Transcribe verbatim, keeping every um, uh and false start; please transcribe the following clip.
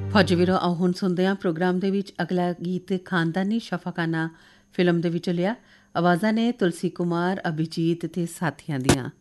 ਫੌਜੀ ਵੀਰੋ, ਆਓ ਹੁਣ ਸੁਣਦੇ ਹਾਂ ਪ੍ਰੋਗਰਾਮ ਦੇ ਵਿੱਚ ਅਗਲਾ ਗੀਤ ਖਾਨਦਾਨੀ ਸ਼ਫਾਕਾਨਾ ਫਿਲਮ ਦੇ ਵਿੱਚੋਂ ਲਿਆ। ਆਵਾਜ਼ਾਂ ਨੇ ਤੁਲਸੀ ਕੁਮਾਰ, ਅਭਿਜੀਤ ਤੇ ਸਾਥੀਆਂ ਦੀਆਂ।